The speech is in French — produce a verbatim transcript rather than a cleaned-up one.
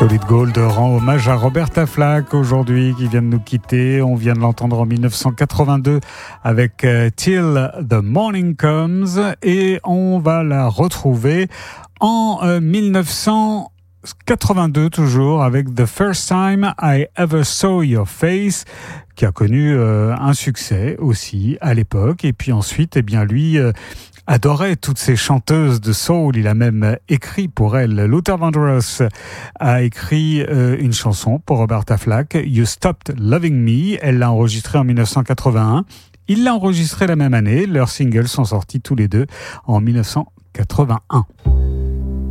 Solid Gold rend hommage à Roberta Flack aujourd'hui qui vient de nous quitter. On vient de l'entendre en dix-neuf cent quatre-vingt-deux avec euh, Till the Morning Comes et on va la retrouver en euh, dix-neuf cent quatre-vingt-deux toujours avec The First Time I Ever Saw Your Face qui a connu euh, un succès aussi à l'époque et puis ensuite eh bien lui euh, adorait toutes ces chanteuses de soul. Il a même écrit pour elle. Luther Vandross a écrit euh, une chanson pour Roberta Flack, You Stopped Loving Me. Elle l'a enregistrée en dix-neuf cent quatre-vingt-un. Il l'a enregistrée la même année. Leurs singles sont sortis tous les deux en dix-neuf cent quatre-vingt-un.